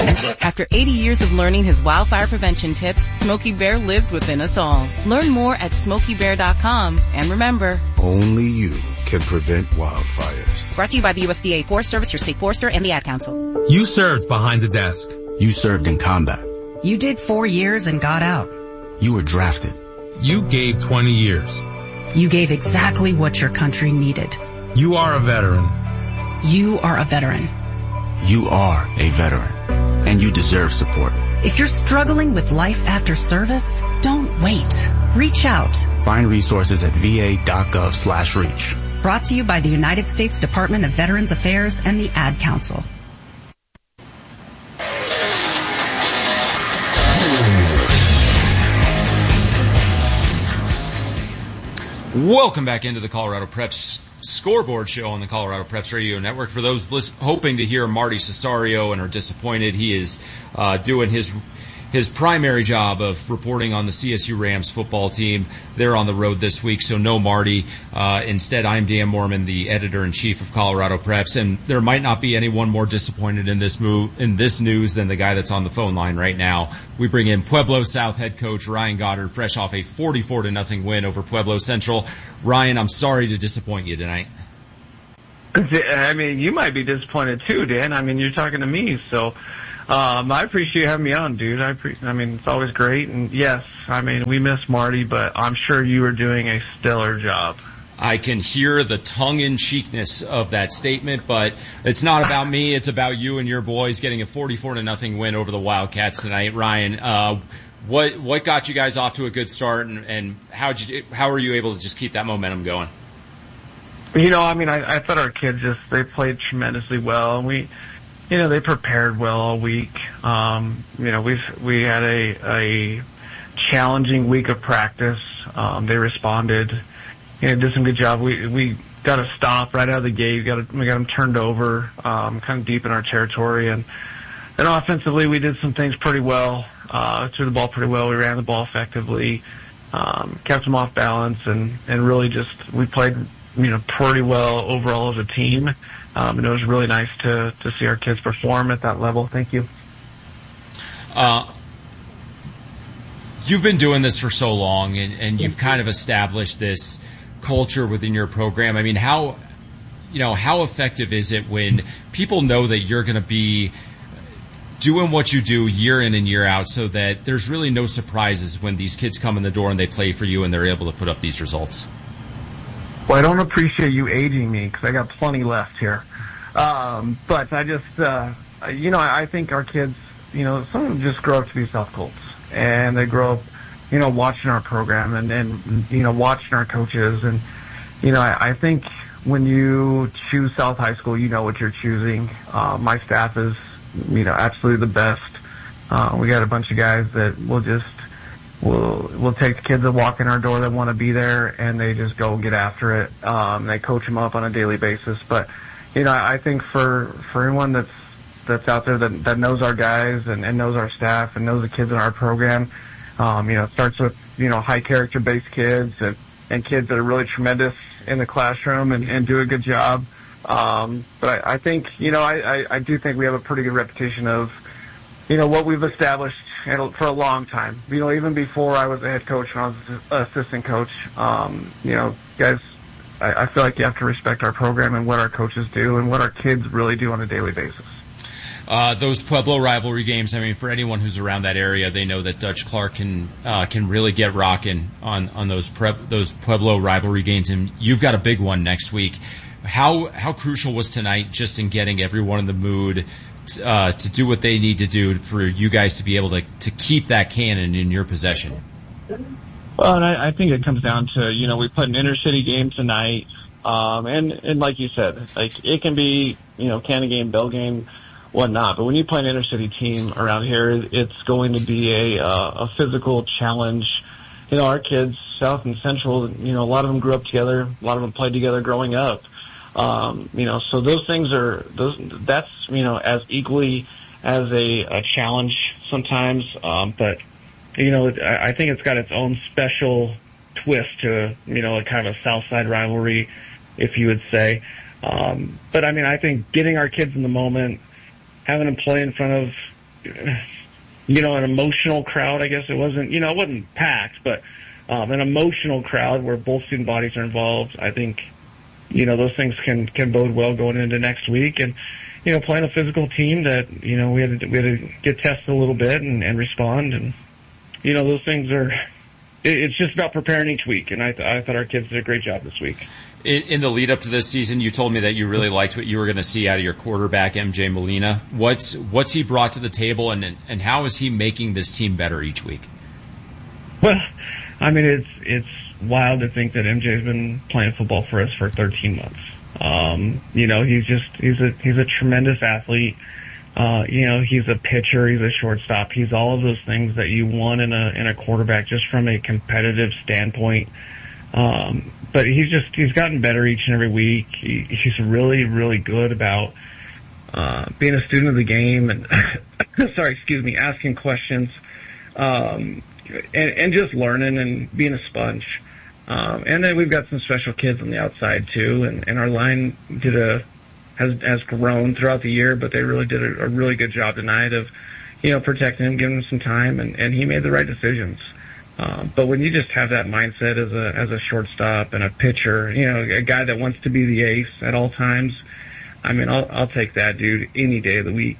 After 80 years of learning his wildfire prevention tips, Smokey Bear lives within us all. Learn more at SmokeyBear.com. And remember, only you can prevent wildfires. Brought to you by the USDA Forest Service, your state forester, and the Ad Council. You served behind the desk. You served in combat. You did 4 years and got out. You were drafted. You gave 20 years. You gave exactly what your country needed. You are a veteran. You are a veteran. You are a veteran, and you deserve support. If you're struggling with life after service, don't wait. Reach out. Find resources at va.gov/reach. Brought to you by the United States Department of Veterans Affairs and the Ad Council. Welcome back into the Colorado Preps Scoreboard Show on the Colorado Preps Radio Network. For those hoping to hear Marty Cesario and are disappointed, he is doing his primary job of reporting on the CSU Rams football team. They're on the road this week, so no Marty. Instead, I'm Dan Mormon, the editor-in-chief of Colorado Preps, and there might not be anyone more disappointed in this news than the guy that's on the phone line right now. We bring in Pueblo South head coach Ryan Goddard, fresh off a 44-0 win over Pueblo Central. Ryan, I'm sorry to disappoint you tonight. I mean, you might be disappointed too, Dan. I mean, you're talking to me, so I appreciate you having me on, dude. I mean, it's always great. And yes, I mean, we miss Marty, but I'm sure you are doing a stellar job. I can hear the tongue-in-cheekness of that statement, but it's not about me. It's about you and your boys getting a 44-0 win over the Wildcats tonight. Ryan, what got you guys off to a good start, and how were you able to just keep that momentum going? You know, I mean, I thought our kids they played tremendously well, and they prepared well all week. We had a challenging week of practice. They responded, did some good job. We got a stop right out of the gate. We got them turned over, kind of deep in our territory, and offensively we did some things pretty well. Threw the ball pretty well. We ran the ball effectively, kept them off balance, and really we played pretty well overall as a team. And it was really nice to see our kids perform at that level. Thank you. You've been doing this for so long, and you've kind of established this culture within your program. I mean, how effective is it when people know that you're going to be doing what you do year in and year out, so that there's really no surprises when these kids come in the door and they play for you and they're able to put up these results? Well, I don't appreciate you aging me because I got plenty left here. But I just, I think our kids, some of them just grow up to be South Colts, and they grow up, watching our program and watching our coaches. And, I think when you choose South High School, you know what you're choosing. My staff is, absolutely the best. We got a bunch of guys that we'll take the kids that walk in our door that want to be there, and they just go and get after it. They coach them up on a daily basis. But, I think for anyone that's out there that knows our guys and knows our staff and knows the kids in our program, it starts with, high character based kids and kids that are really tremendous in the classroom and do a good job. But I think, I do think we have a pretty good reputation of, what we've established for a long time. Even before I was a head coach and I was an assistant coach, guys, I feel like you have to respect our program and what our coaches do and what our kids really do on a daily basis. Those Pueblo rivalry games, I mean, for anyone who's around that area, they know that Dutch Clark can really get rocking on those Pueblo rivalry games, and you've got a big one next week. How crucial was tonight just in getting everyone in the mood to do what they need to do for you guys to be able to keep that cannon in your possession? Well, and I think it comes down to, we put an intercity game tonight, and like you said, like it can be, cannon game, bell game, whatnot, but when you play an intercity team around here, it's going to be a physical challenge. Our kids, South and Central, a lot of them grew up together, a lot of them played together growing up. So those things that's, as equally as a challenge sometimes. But, I think it's got its own special twist to, a kind of a South Side rivalry, if you would say. But I think getting our kids in the moment, having them play in front of, an emotional crowd, I guess it wasn't, it wasn't packed, but an emotional crowd where both student bodies are involved, I think, those things can bode well going into next week. And, playing a physical team that, we had to get tested a little bit and respond. And, those things it's just about preparing each week. And I thought our kids did a great job this week. In the lead up to this season, you told me that you really liked what you were going to see out of your quarterback, MJ Molina. What's he brought to the table, and how is he making this team better each week? Well, I mean, it's wild to think that MJ's been playing football for us for 13 months. He's a tremendous athlete. He's a pitcher, he's a shortstop. He's all of those things that you want in a quarterback, just from a competitive standpoint. But he's gotten better each and every week. He's really, really good about, being a student of the game and, asking questions, and just learning and being a sponge. And then we've got some special kids on the outside too, and our line has grown throughout the year, but they really did a really good job tonight of, protecting him, giving him some time, and he made the right decisions. But when you just have that mindset as a shortstop and a pitcher, a guy that wants to be the ace at all times, I mean, I'll take that dude any day of the week.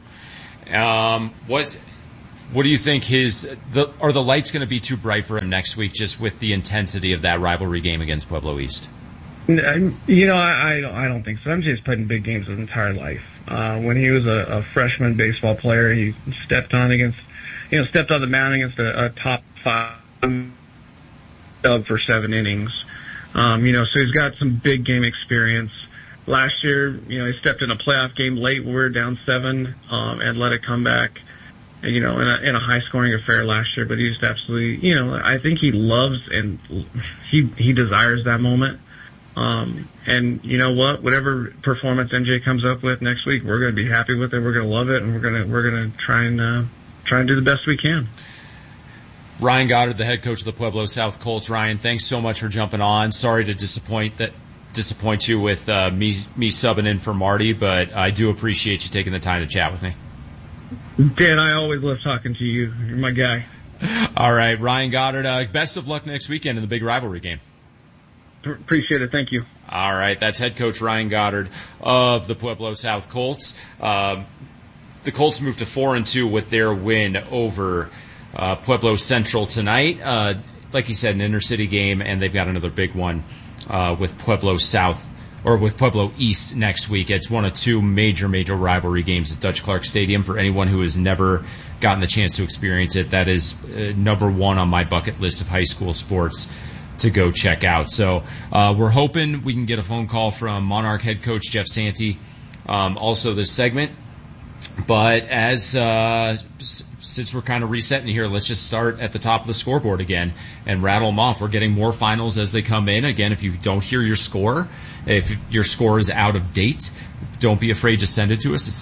What do you think are the lights going to be too bright for him next week, just with the intensity of that rivalry game against Pueblo East? I don't think so. MJ's played in big games his entire life. When he was a freshman baseball player, he stepped on the mound against a top 5 dub for 7 innings. So he's got some big game experience. Last year, he stepped in a playoff game late when we were down 7, and let it come back, in a high scoring affair last year. But he just absolutely, I think he loves and he desires that moment. And you know what? Whatever performance MJ comes up with next week, we're going to be happy with it. We're going to love it, and we're going to try and do the best we can. Ryan Goddard, the head coach of the Pueblo South Colts. Ryan, thanks so much for jumping on. Sorry to disappoint you with me subbing in for Marty, but I do appreciate you taking the time to chat with me. Dan, I always love talking to you. You're my guy. All right, Ryan Goddard, best of luck next weekend in the big rivalry game. Appreciate it. Thank you. All right, that's head coach Ryan Goddard of the Pueblo South Colts. The Colts moved to 4-2 with their win over Pueblo Central tonight. Like you said, an intercity game, and they've got another big one with Pueblo East next week. It's one of 2 major rivalry games at Dutch Clark Stadium. For anyone who has never gotten the chance to experience it, that is number 1 on my bucket list of high school sports to go check out. So we're hoping we can get a phone call from Monarch head coach Jeff Santee also this segment. But since we're kind of resetting here, let's just start at the top of the scoreboard again and rattle them off. We're getting more finals as they come in. Again, if you don't hear your score, if your score is out of date, don't be afraid to send it to us at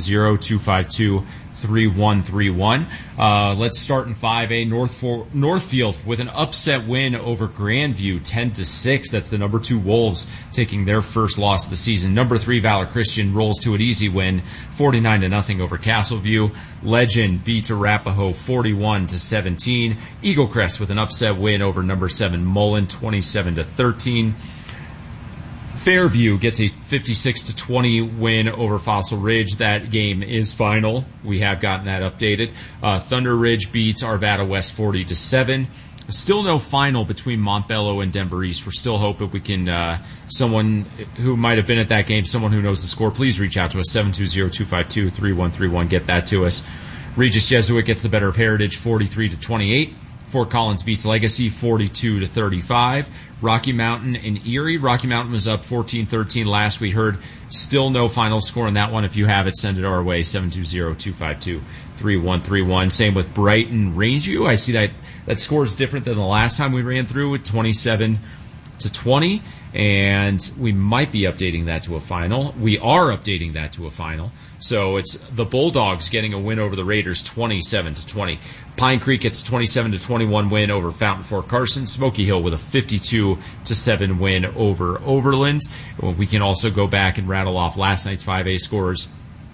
720-252-3131. Let's start in 5A. Northfield with an upset win over Grandview, 10-6. That's the number 2 Wolves taking their first loss of the season. Number 3 Valor Christian rolls to an easy win, 49-0 over Castleview. Legend beats Arapahoe 41-17. Eagle Crest with an upset win over number 7 Mullen, 27-13. Fairview gets a 56-20 win over Fossil Ridge. That game is final. We have gotten that updated. Thunder Ridge beats Arvada West 40-7. Still no final between Montbello and Denver East. We're still hoping we can, someone who might have been at that game, someone who knows the score, please reach out to us, 720-252-3131. Get that to us. Regis Jesuit gets the better of Heritage 43-28. Fort Collins beats Legacy 42-35. Rocky Mountain and Erie. Rocky Mountain was up 14-13 last we heard. Still no final score on that one. If you have it, send it our way, 720-252-3131. Same with Brighton Rangeview. I see that score is different than the last time we ran through with 27-20, and we might be updating that to a final. We are updating that to a final. So it's the Bulldogs getting a win over the Raiders, 27-20. Pine Creek gets a 27-21 win over Fountain Fort Carson. Smoky Hill with a 52-7 win over Overland. We can also go back and rattle off last night's 5A scores.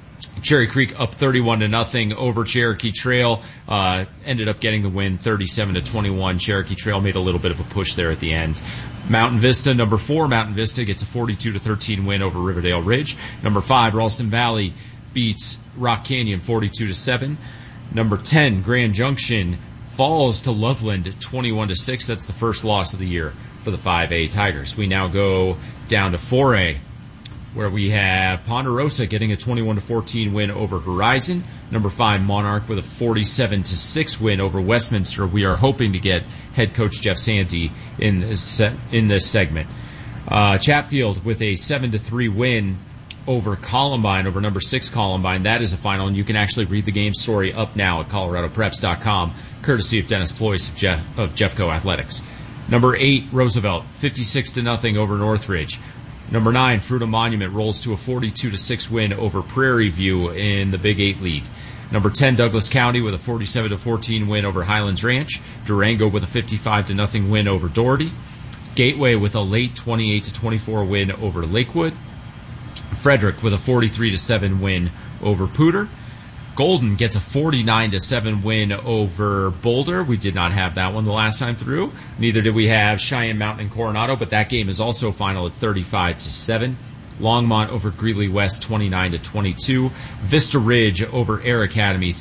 Cherry Creek up 31-0 over Cherokee Trail. Ended up getting the win 37-21. Cherokee Trail made a little bit of a push there at the end. Mountain Vista, number 4, Mountain Vista gets a 42-13 win over Riverdale Ridge. Number 5, Ralston Valley beats Rock Canyon 42-7. Number 10, Grand Junction falls to Loveland 21-6. That's the first loss of the year for the 5A Tigers. We now go down to 4A, where we have Ponderosa getting a 21-14 win over Horizon. Number 5, Monarch with a 47-6 win over Westminster. We are hoping to get head coach Jeff Santee in this segment. Chatfield with a 7-3 win over Columbine, over number 6 Columbine. That is a final, and you can actually read the game story up now at coloradopreps.com, courtesy of Dennis Ployce of Jeffco Athletics. Number 8, Roosevelt, 56-0 over Northridge. Number 9, Fruita Monument rolls to a 42-6 win over Prairie View in the Big 8 League. Number 10, Douglas County with a 47-14 win over Highlands Ranch. Durango with a 55-0 win over Doherty. Gateway with a late 28-24 win over Lakewood. Frederick with a 43-7 win over Pooter. Golden gets a 49-7 win over Boulder. We did not have that one the last time through. Neither did we have Cheyenne Mountain and Coronado, but that game is also final at 35-7. Longmont over Greeley West 29-22. Vista Ridge over Air Academy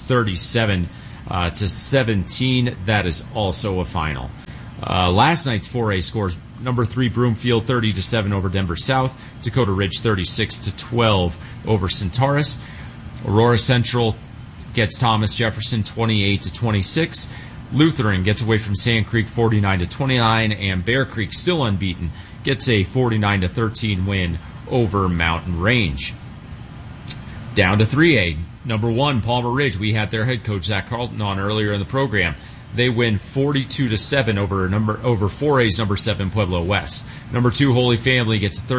37-17. That is also a final. Last night's 4A scores: number 3 Broomfield 30-7 over Denver South, Dakota Ridge 36-12 over Centaurus. Aurora Central gets Thomas Jefferson 28-26. Lutheran gets away from Sand Creek 49-29, and Bear Creek, still unbeaten, gets a 49-13 win over Mountain Range. Down to 3A, number 1 Palmer Ridge. We had their head coach Zach Carlton on earlier in the program. They win 42-7 over 4A's number 7 Pueblo West. Number 2 Holy Family gets a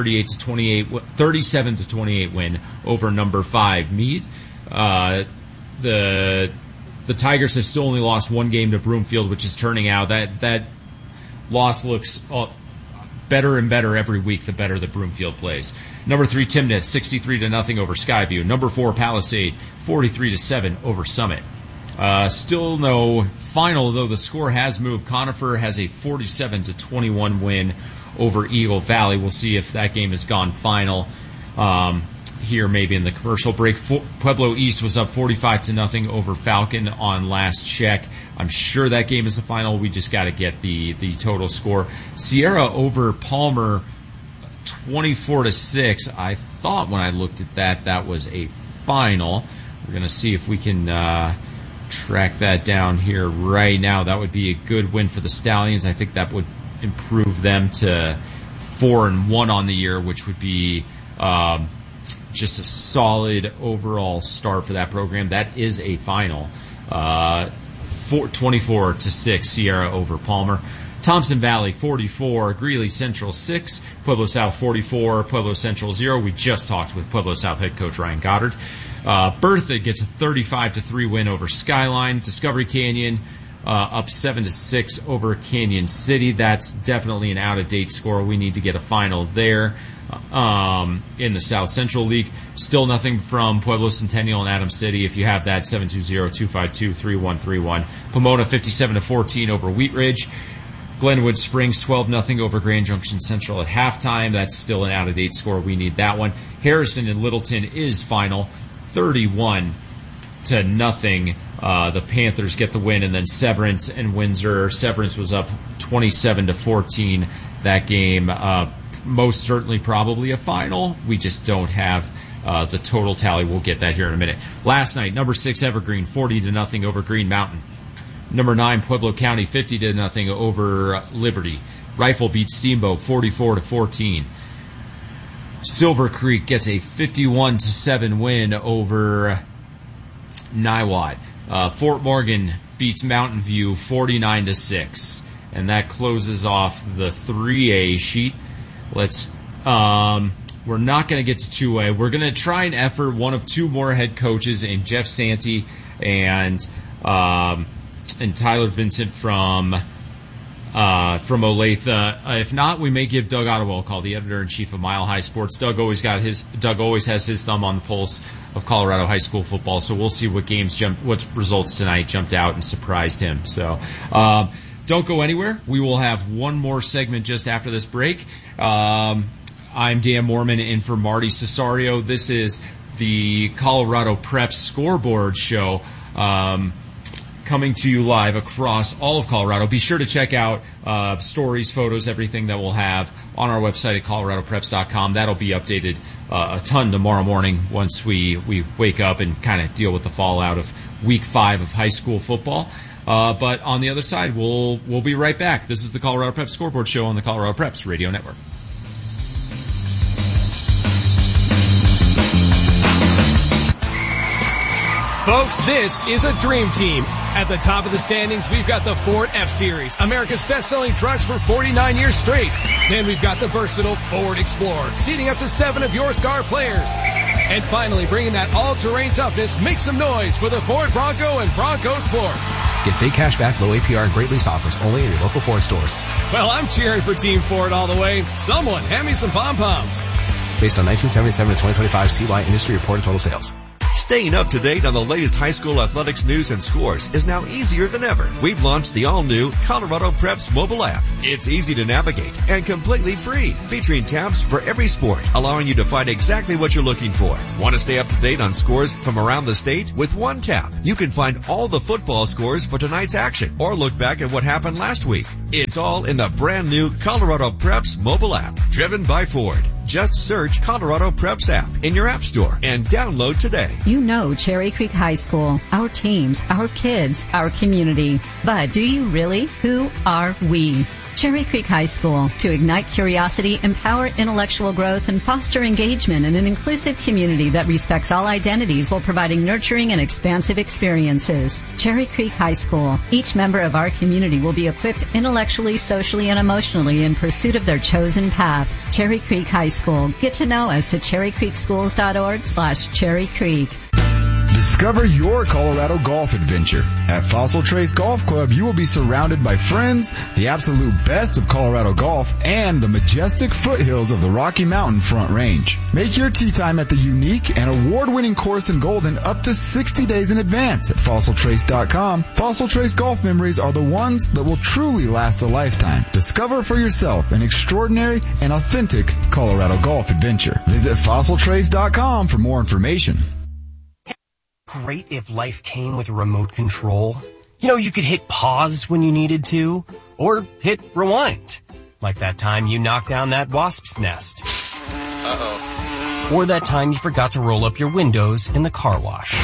37-28 win over number 5 Meade. The Tigers have still only lost one game to Broomfield, which is turning out. That loss looks better and better every week the better that Broomfield plays. Number 3 Timnith 63-0 over Skyview. Number 4 Palisade 43-7 over Summit. Still no final, though the score has moved. Conifer has a 47-21 win over Eagle Valley. We'll see if that game has gone final here maybe in the commercial break. Pueblo East was up 45-0 over Falcon on last check. I'm sure that game is the final. We just got to get the total score. Sierra over Palmer 24-6. I thought when I looked at that was a final. We're going to see if we can track that down here right now. That would be a good win for the Stallions. I think that would improve them to 4-1 on the year, which would be just a solid overall start for that program. That is a final. 24-6 Sierra over Palmer. Thompson Valley 44, Greeley Central 6, Pueblo South 44, Pueblo Central 0. We just talked with Pueblo South head coach Ryan Goddard. Bertha gets a 35-3 win over Skyline. Discovery Canyon up 7-6 over Canyon City. That's definitely an out-of-date score. We need to get a final there. In the South Central League, still nothing from Pueblo Centennial and Adams City. If you have that, 720-252-3131. Pomona 57-14 over Wheat Ridge. Glenwood Springs 12-0 over Grand Junction Central at halftime. That's still an out-of-date score. We need that one. Harrison and Littleton is final, 31-0. The Panthers get the win, and then Severance and Windsor. Severance was up 27-14. That game, most certainly probably a final. We just don't have the total tally. We'll get that here in a minute. Last night, number 6 Evergreen 40-0 over Green Mountain. Number 9 Pueblo County 50-0 over Liberty. Rifle beats Steamboat 44-14. Silver Creek gets a 51-7 win over Niwot. Fort Morgan beats Mountain View 49-6, and that closes off the 3A sheet. We're not going to get to 2A. We're going to try and effort one of two more head coaches in Jeff Santee and Tyler Vincent from from Olathe. If not, we may give Doug Ottewell a call, the editor-in-chief of Mile High Sports. Doug always has his thumb on the pulse of Colorado high school football, so we'll see what results tonight jumped out and surprised him. So, don't go anywhere. We will have one more segment just after this break. I'm Dan Moorman in for Marty Cesario. This is the Colorado Preps Scoreboard Show. Coming to you live across all of Colorado. Be sure to check out stories, photos, everything that we'll have on our website at coloradopreps.com. That'll be updated a ton tomorrow morning once we wake up and kind of deal with the fallout of Week 5 of high school football. But on the other side, we'll be right back. This is the Colorado Preps Scoreboard Show on the Colorado Preps Radio Network. Folks, this is a dream team. At the top of the standings, we've got the Ford F-Series, America's best-selling trucks for 49 years straight. Then we've got the versatile Ford Explorer, seating up to 7 of your star players. And finally, bringing that all-terrain toughness, make some noise for the Ford Bronco and Bronco Sport. Get big cash back, low APR, and great lease offers only in your local Ford stores. Well, I'm cheering for Team Ford all the way. Someone hand me some pom-poms. Based on 1977 to 2025 CY industry reported total sales. Staying up to date on the latest high school athletics news and scores is now easier than ever. We've launched the all-new Colorado Preps mobile app. It's easy to navigate and completely free, featuring tabs for every sport, allowing you to find exactly what you're looking for. Want to stay up to date on scores from around the state? With one tap, you can find all the football scores for tonight's action or look back at what happened last week. It's all in the brand new Colorado Preps mobile app, driven by Ford. Just search Colorado Preps app in your app store and download today. You know Cherry Creek High School, our teams, our kids, our community. But do you really? Who are we? Cherry Creek High School, to ignite curiosity, empower intellectual growth, and foster engagement in an inclusive community that respects all identities while providing nurturing and expansive experiences. Cherry Creek High School. Each member of our community will be equipped intellectually, socially, and emotionally in pursuit of their chosen path. Cherry Creek High School. Get to know us at cherrycreekschools.org/Cherry Creek. Discover your Colorado golf adventure. At Fossil Trace Golf Club, you will be surrounded by friends, the absolute best of Colorado golf, and the majestic foothills of the Rocky Mountain Front Range. Make your tee time at the unique and award-winning course in Golden up to 60 days in advance at fossiltrace.com. Fossil Trace golf memories are the ones that will truly last a lifetime. Discover for yourself an extraordinary and authentic Colorado golf adventure. Visit fossiltrace.com for more information. Great if life came with a remote control. You know, you could hit pause when you needed to, or hit rewind. Like that time you knocked down that wasp's nest. Uh-oh. Or that time you forgot to roll up your windows in the car wash.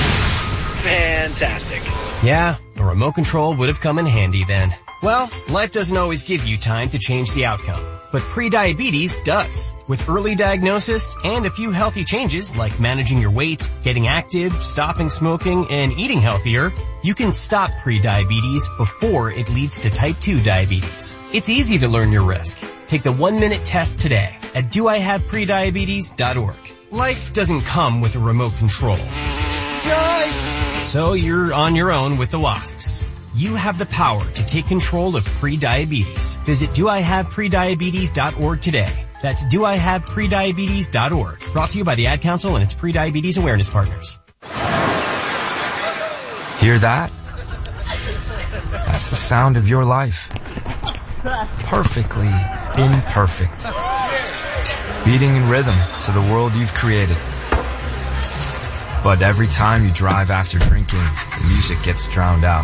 Fantastic. Yeah, a remote control would have come in handy then. Well, life doesn't always give you time to change the outcome, but prediabetes does. With early diagnosis and a few healthy changes like managing your weight, getting active, stopping smoking, and eating healthier, you can stop prediabetes before it leads to type 2 diabetes. It's easy to learn your risk. Take the 1-minute test today at doihaveprediabetes.org. Life doesn't come with a remote control. So you're on your own with the wasps. You have the power to take control of prediabetes. Visit doihaveprediabetes.org today. That's doihaveprediabetes.org. Brought to you by the Ad Council and its prediabetes awareness partners. Hear that? That's the sound of your life. Perfectly imperfect. Beating in rhythm to the world you've created. But every time you drive after drinking, the music gets drowned out.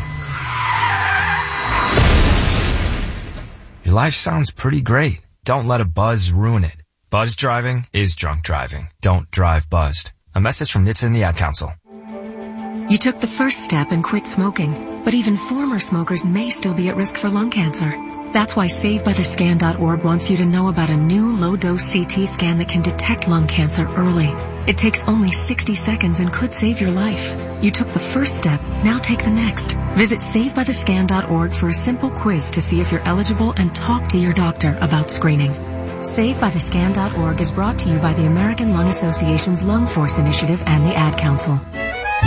Your life sounds pretty great. Don't let a buzz ruin it. Buzz driving is drunk driving. Don't drive buzzed. A message from NHTSA and the Ad Council. You took the first step and quit smoking, but even former smokers may still be at risk for lung cancer. That's why SaveByTheScan.org wants you to know about a new low-dose CT scan that can detect lung cancer early. It takes only 60 seconds and could save your life. You took the first step, now take the next. Visit SaveByTheScan.org for a simple quiz to see if you're eligible and talk to your doctor about screening. SaveByTheScan.org is brought to you by the American Lung Association's Lung Force Initiative and the Ad Council.